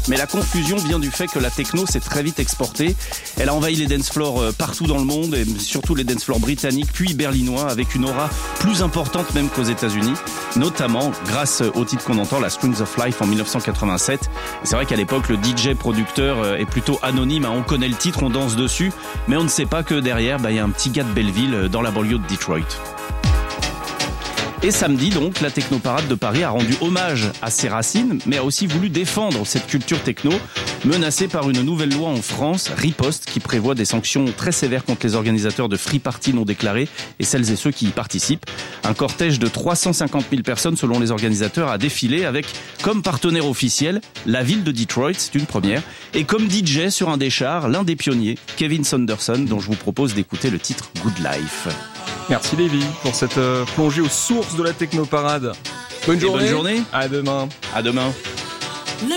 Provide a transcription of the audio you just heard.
Mais la confusion vient du fait que la techno s'est très vite exportée. Elle a envahi les dance floors partout dans le monde, et surtout les dance floors britanniques, puis berlinois, avec une aura plus importante même qu'aux États-Unis, notamment grâce au titre qu'on entend, la Strings of Life en 1987. Et c'est vrai qu'à l'époque, le DJ producteur est plutôt anonyme. On connaît le titre, on danse dessus, mais on ne sait pas que derrière, il y a un petit gars de Belleville dans la banlieue de Detroit. Et samedi donc, la Technoparade de Paris a rendu hommage à ses racines, mais a aussi voulu défendre cette culture techno, menacée par une nouvelle loi en France, Riposte, qui prévoit des sanctions très sévères contre les organisateurs de free party non déclarés et celles et ceux qui y participent. Un cortège de 350 000 personnes, selon les organisateurs, a défilé avec, comme partenaire officiel, la ville de Detroit, c'est une première, et comme DJ sur un des chars, l'un des pionniers, Kevin Saunderson, dont je vous propose d'écouter le titre Good Life. Merci Lévi pour cette plongée aux sources de la Technoparade. Bonne journée. Bonne journée. À demain. À demain.